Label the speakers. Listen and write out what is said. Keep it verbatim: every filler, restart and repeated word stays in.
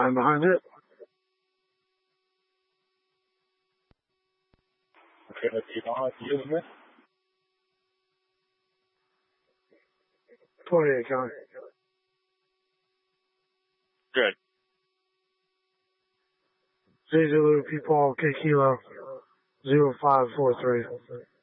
Speaker 1: line behind it.
Speaker 2: Okay, let's see. How much you using it?
Speaker 1: twenty-eight count.
Speaker 2: Good.
Speaker 1: Zulu, P Paul, K Kilo, zero five four three.